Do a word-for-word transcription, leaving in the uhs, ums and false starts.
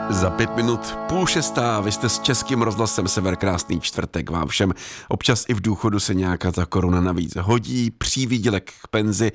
Za pět minut půl šestá, vy jste s Českým rozhlasem Sever, krásný čtvrtek vám všem. Občas i v důchodu se nějaká ta koruna navíc hodí, přívýdělek k penzi